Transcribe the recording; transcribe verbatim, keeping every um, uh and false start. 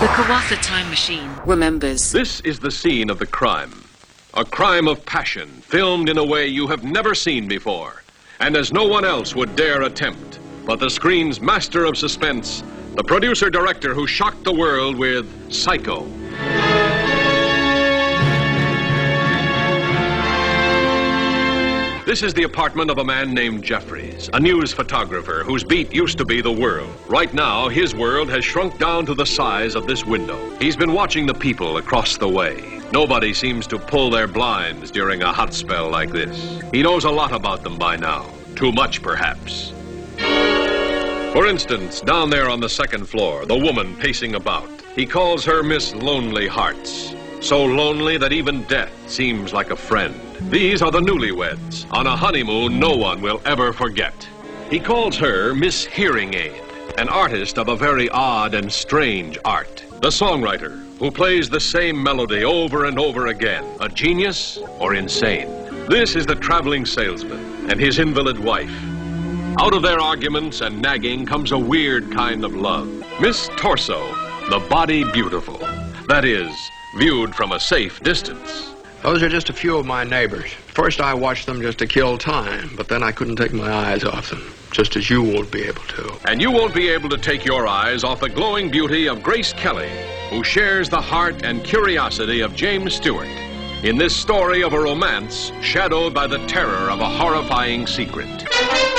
The Kawatha Time Machine remembers. This is the scene of the crime. A crime of passion, filmed in a way you have never seen before, and as no one else would dare attempt. But the screen's master of suspense, the producer-director who shocked the world with Psycho. This is the apartment of a man named Jeffries, a news photographer whose beat used to be the world. Right now, his world has shrunk down to the size of this window. He's been watching the people across the way. Nobody seems to pull their blinds during a hot spell like this. He knows a lot about them by now. Too much, perhaps. For instance, down there on the second floor, the woman pacing about. He calls her Miss Lonely Hearts. So lonely that even death seems like a friend. These are the newlyweds, on a honeymoon no one will ever forget. He calls her Miss Hearing Aid, an artist of a very odd and strange art. The songwriter, who plays the same melody over and over again, a genius or insane. This is the traveling salesman and his invalid wife. Out of their arguments and nagging comes a weird kind of love. Miss Torso, the body beautiful. That is, viewed from a safe distance. Those are just a few of my neighbors. First I watched them just to kill time, but then I couldn't take my eyes off them, just as you won't be able to. And you won't be able to take your eyes off the glowing beauty of Grace Kelly, who shares the heart and curiosity of James Stewart in this story of a romance shadowed by the terror of a horrifying secret.